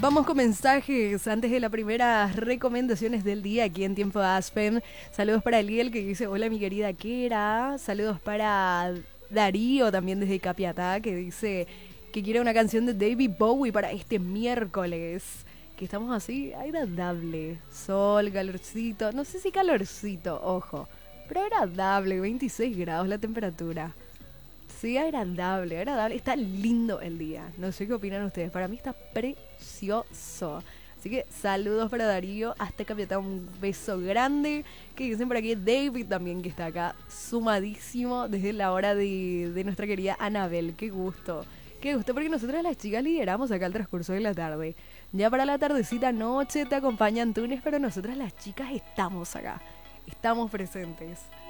Vamos con mensajes antes de las primeras recomendaciones del día aquí en Tiempo Aspen. Saludos para Eliel que dice, hola mi querida Kera. Saludos para Darío también desde Capiatá que dice que quiere una canción de David Bowie para este miércoles. Que estamos así, agradable. Sol, calorcito, no sé si calorcito, ojo. Pero agradable, 26 grados la temperatura. Sí, agradable, agradable. Está lindo el día. No sé qué opinan ustedes. Para mí está precioso. Así que saludos para Darío. Hasta Capiatá, un beso grande. Que dicen por aquí David también, que está acá sumadísimo desde la hora de nuestra querida Anabel. Qué gusto. Qué gusto, porque nosotras las chicas lideramos acá el transcurso de la tarde. Ya para la tardecita noche te acompañan Túnez, pero nosotras las chicas estamos acá. Estamos presentes.